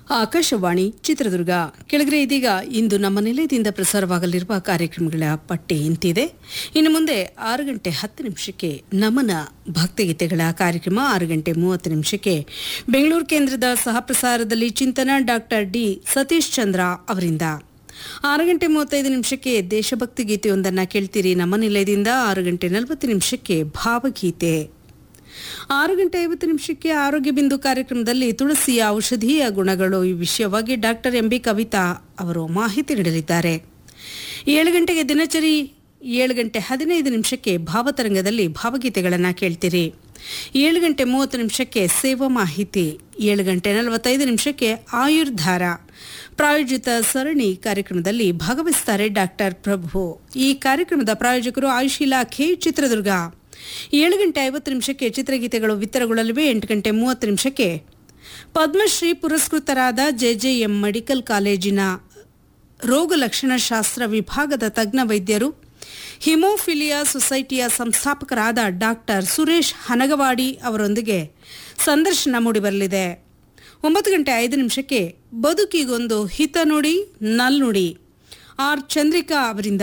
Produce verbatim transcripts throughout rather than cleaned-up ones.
ಆಕಾಶವಾಣಿ ಚಿತ್ರದುರ್ಗ ಕೆಳಗರೆ ಇದೀಗ ಇಂದು ನಮ್ಮ ನಿಲಯದಿಂದ ಪ್ರಸಾರವಾಗಲಿರುವ ಕಾರ್ಯಕ್ರಮಗಳ ಪಟ್ಟಿ ಇಂತಿದೆ. ಇನ್ನು ಮುಂದೆ ಆರು ಗಂಟೆ ಹತ್ತು ನಿಮಿಷಕ್ಕೆ ನಮನ ಭಕ್ತಿಗೀತೆಗಳ ಕಾರ್ಯಕ್ರಮ, ಆರು ಗಂಟೆ ಮೂವತ್ತು ನಿಮಿಷಕ್ಕೆ ಬೆಂಗಳೂರು ಕೇಂದ್ರದ ಸಹಪ್ರಸಾರದಲ್ಲಿ ಚಿಂತನ ಡಾಕ್ಟರ್ ಡಿ ಸತೀಶ್ ಚಂದ್ರ ಅವರಿಂದ. ಆರು ಗಂಟೆ ಮೂವತ್ತೈದು ನಿಮಿಷಕ್ಕೆ ದೇಶಭಕ್ತಿ ಗೀತೆಯೊಂದನ್ನು ಕೇಳ್ತೀರಿ ನಮ್ಮ ನಿಲಯದಿಂದ. ಆರು ಗಂಟೆ ನಲವತ್ತು ನಿಮಿಷಕ್ಕೆ ಭಾವಗೀತೆ. ಆರು ಗಂಟೆ ಐವತ್ತು ನಿಮಿಷಕ್ಕೆ ಆರೋಗ್ಯ ಬಿಂದು ಕಾರ್ಯಕ್ರಮದಲ್ಲಿ ತುಳಸಿಯ ಔಷಧೀಯ ಗುಣಗಳು ಈ ವಿಷಯವಾಗಿ ಡಾಕ್ಟರ್ ಎಂ ಬಿ ಕವಿತಾ ಅವರು ಮಾಹಿತಿ ನೀಡಲಿದ್ದಾರೆ. ಏಳು ಗಂಟೆಗೆ ದಿನಚರಿ. ಏಳು ಗಂಟೆ ಹದಿನೈದು ನಿಮಿಷಕ್ಕೆ ಭಾವತರಂಗದಲ್ಲಿ ಭಾವಗೀತೆಗಳನ್ನು ಕೇಳ್ತೀರಿ. ಏಳು ಗಂಟೆ ಮೂವತ್ತು ನಿಮಿಷಕ್ಕೆ ಸೇವಾ ಮಾಹಿತಿ. ಏಳು ಗಂಟೆ ನಲವತ್ತೈದು ನಿಮಿಷಕ್ಕೆ ಆಯುರ್ಧಾರ ಪ್ರಾಯೋಜಿತ ಸರಣಿ ಕಾರ್ಯಕ್ರಮದಲ್ಲಿ ಭಾಗವಹಿಸುತ್ತಾರೆ ಡಾಕ್ಟರ್ ಪ್ರಭು. ಈ ಕಾರ್ಯಕ್ರಮದ ಪ್ರಾಯೋಜಕರು ಆಯುಷ್ ಇಲಾಖೆ ಚಿತ್ರದುರ್ಗ. ಏಳು ಗಂಟೆ ಐವತ್ತು ನಿಮಿಷಕ್ಕೆ ಚಿತ್ರಗೀತೆಗಳು ಬಿತ್ತರಗೊಳ್ಳಲಿವೆ. ಎಂಟು ಗಂಟೆ ಮೂವತ್ತು ನಿಮಿಷಕ್ಕೆ ಪದ್ಮಶ್ರೀ ಪುರಸ್ಕೃತರಾದ ಜೆಜೆಎಂ ಮೆಡಿಕಲ್ ಕಾಲೇಜಿನ ರೋಗ ಲಕ್ಷಣಶಾಸ್ತ್ರ ವಿಭಾಗದ ತಜ್ಞ ವೈದ್ಯರು, ಹಿಮೋಫಿಲಿಯಾ ಸೊಸೈಟಿಯ ಸಂಸ್ಥಾಪಕರಾದ ಡಾಕ್ಟರ್ ಸುರೇಶ್ ಹನಗವಾಡಿ ಅವರೊಂದಿಗೆ ಸಂದರ್ಶನ ಮೂಡಿಬರಲಿದೆ. ಒಂಬತ್ತು ಗಂಟೆ ಐದು ನಿಮಿಷಕ್ಕೆ ಬದುಕಿಗೊಂದು ಹಿತನುಡಿ ನಲ್ನುಡಿ ಆರ್ ಚಂದ್ರಿಕಾ ಅವರಿಂದ.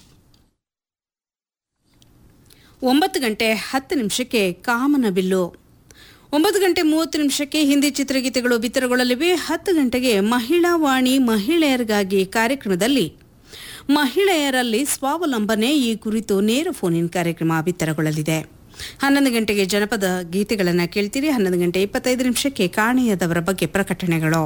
ಒಂಬತ್ತು ಗಂಟೆ ಹತ್ತು ನಿಮಿಷಕ್ಕೆ ಕಾಮನಬಿಲ್ಲು. ಒಂಬತ್ತು ಗಂಟೆ ಮೂವತ್ತು ನಿಮಿಷಕ್ಕೆ ಹಿಂದಿ ಚಿತ್ರಗೀತೆಗಳು ಬಿತ್ತರಗೊಳ್ಳಲಿವೆ. ಹತ್ತು ಗಂಟೆಗೆ ಮಹಿಳಾ ವಾಣಿ ಮಹಿಳೆಯರಿಗಾಗಿ ಕಾರ್ಯಕ್ರಮದಲ್ಲಿ ಮಹಿಳೆಯರಲ್ಲಿ ಸ್ವಾವಲಂಬನೆ ಈ ಕುರಿತು ನೇರ ಫೋನ್ ಇನ್ ಕಾರ್ಯಕ್ರಮ ಬಿತ್ತರಗೊಳ್ಳಲಿದೆ. ಹನ್ನೊಂದು ಗಂಟೆಗೆ ಜನಪದ ಗೀತೆಗಳನ್ನು ಕೇಳ್ತೀರಿ. ಹನ್ನೊಂದು ಗಂಟೆ ಇಪ್ಪತ್ತೈದು ನಿಮಿಷಕ್ಕೆ ಕಾಣೆಯಾದವರ ಬಗ್ಗೆ ಪ್ರಕಟಣೆಗಳು.